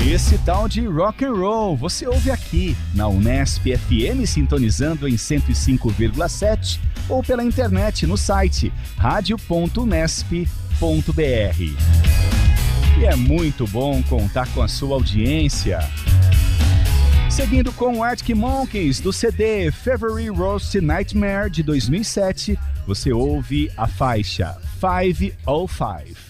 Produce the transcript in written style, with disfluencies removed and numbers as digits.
Esse tal de rock and roll você ouve aqui na Unesp FM, sintonizando em 105,7 ou pela internet no site radio.unesp.br. E é muito bom contar com a sua audiência. Seguindo com o Arctic Monkeys do CD February Roast Nightmare de 2007, você ouve a faixa 505.